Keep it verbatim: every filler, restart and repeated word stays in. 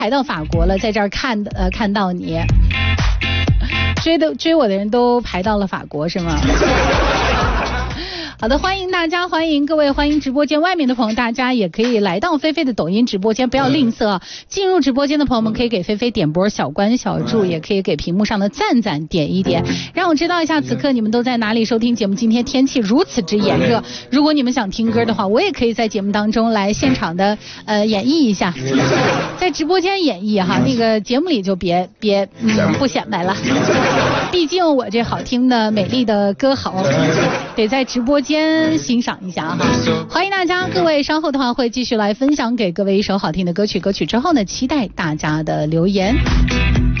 排到法国了，在这儿看呃看到你，追的追我的人都排到了法国是吗？好的，欢迎大家，欢迎各位，欢迎直播间外面的朋友，大家也可以来到菲菲的抖音直播间，不要吝啬啊！进入直播间的朋友们可以给菲菲点播小关小祝，也可以给屏幕上的赞赞点一点，让我知道一下此刻你们都在哪里收听节目。今天天气如此之炎热，如果你们想听歌的话，我也可以在节目当中来现场的呃演绎一下，在直播间演绎哈，那个节目里就别别嗯不显摆了，毕竟我这好听的美丽的歌喉得在直播间先欣赏一下哈，欢迎大家，各位稍后的话会继续来分享给各位一首好听的歌曲，歌曲之后呢，期待大家的留言。